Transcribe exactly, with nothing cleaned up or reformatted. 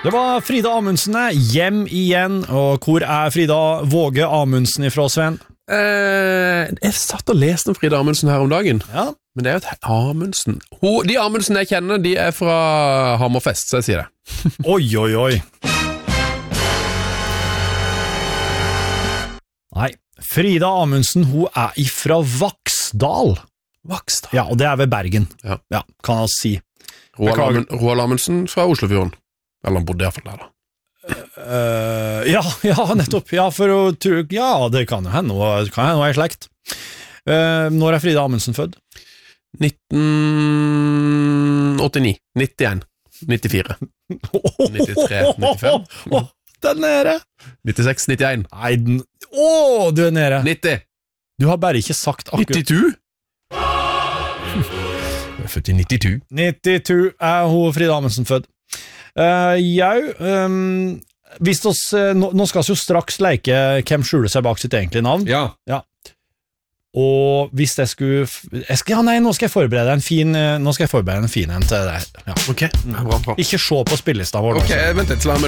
Det var Frida Amundsen hjem igjen, og hvor er Frida Våge Amundsen ifra, Sven? Eh, jeg satt og leste om Frida Amundsen her om dagen. Ja. Men det er jo et Amundsen. Hun, de Amundsen jeg kjenner, de er fra Hammerfest, så jeg sier det. Oi, oi, oi. Nei, Frida Amundsen, hun er ifra Vaksdal. Vaksdal? Ja, og det er ved Bergen. Ja. Ja, kan jeg si. Roald, Amund, Roald Amundsen fra Oslofjorden. Eller han bodde i hvert fall der da. Uh, ja, ja, nettopp. Ja, for å tro, ja, det kan jo hende noe, kan hende noe i slekt. Uh, når er Frida Amundsen født? nitten åttini, nittien, nittifire, nittitre, nittifem, oh, den er nede. nittiseks, nittien. Nei, den, åh, du er nede. nitti. Du har bare ikke sagt akkurat. nittito? Jeg er født i nittito. nittito er hun Frida Amundsen født. Uh, jau, um, hvis oss, uh, nå, nå skal vi jo straks leke hvem skjuler seg bak sitt egentlige navn. Ja. Ja. Og hvis jeg skulle jeg skal, ja, nei, nå skal jeg forberede en fin Nå skal jeg forberede en fin en til deg. Ja. Ok, bra, bra. Ikke se på spillelista vår. Ok, vent litt, la meg